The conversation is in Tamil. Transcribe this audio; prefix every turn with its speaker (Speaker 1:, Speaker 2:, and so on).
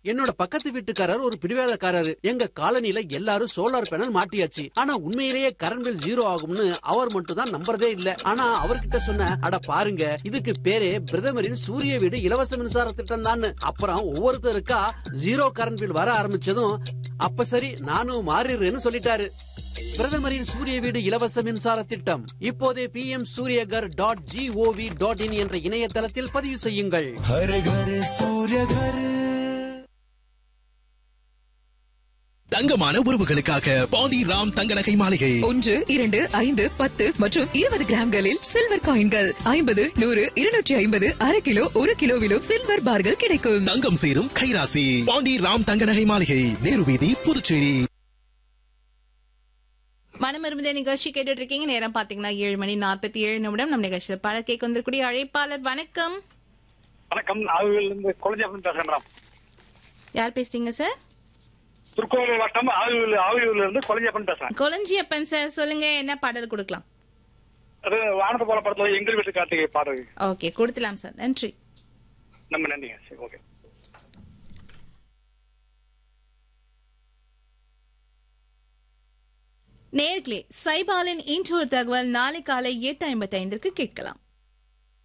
Speaker 1: என்னோட பக்கத்து வீட்டுக்காரர் ஒரு பிடிவாதக்காரரு. எங்க காலனில எல்லாரும் சோலார் பேனல் மாட்டியாச்சு. ஆனா உண்மையிலேயே கரண்ட் பில் 0 ஆகும்னு அவர் மட்டும் தான் நம்புறதே இல்ல. ஆனா அவர்கிட்ட சொன்ன, அட பாருங்க, இதுக்கு பேரே பிரதமரின் சூரிய வீடு இலவச மின்சார திட்டம் தான். அப்புறம் ஒவ்வொருத்தருக்கா 0 கரண்ட் பில் வர ஆரம்பிச்சதும், அப்ப சரி நானும் மாறிடுறேன்னு சொல்லிட்டாரு. பிரதமரின் சூரிய வீடு இலவச மின்சார திட்டம் இப்போதே pmsuryagar.gov.in என்ற இணையதளத்தில் பதிவு செய்யுங்கள்.
Speaker 2: ஹர் கர் சூரிய கர்.
Speaker 3: தங்கமான உறவுகளுக்காக பாண்டி ராம் தங்க நகை மாளிகை
Speaker 4: 1, 2, 5, 10 மற்றும் 20 கிராம்களில் சில்வர் காயின்கள் 50, 100, 250, அரை கிலோ, 1 கிலோவிலும் சில்வர் பார்கள் கிடைக்கும்.
Speaker 3: தங்கம் சேரும் கைராசி பாண்டி ராம் தங்க நகை மாளிகை, நேரு வீதி, புதுச்சேரி.
Speaker 5: மனமிருந்த நிகழ்ச்சி கேட்டுட்டு இருக்கீங்க. நேரம் பாத்தீங்கன்னா 7:47. நம்ம நிகழ்ச்சியில பல கேட்க வந்திருக்கூடிய அழைப்பாளர். வணக்கம்.
Speaker 6: வணக்கம். ஆவியிலிருந்து கொளஞ்சியப்பன் பேசுறேன்.
Speaker 5: யார் பேசுறீங்க சார்?
Speaker 6: திருக்கோவில் வட்டம் ஆவியூர்ல இருந்து கொளஞ்சியப்பன் பேசுறேன்.
Speaker 5: கொளஞ்சியப்பன் சார், சொல்லுங்க, என்ன பாடல் கொடுக்கலாம்?
Speaker 6: அது வானத்து போல படத்துல எங்கள் வீட்டு கார்த்திகை பாடல்.
Speaker 5: Okay, கொடுத்துலாம் sir. நன்றி.
Speaker 6: நம்ம நன்றிங்க. சரி, ஓகே.
Speaker 5: நேர்களே, சைபாலின் இன்று ஒரு தகவல் நாளை காலை 8:55 கேட்கலாம்.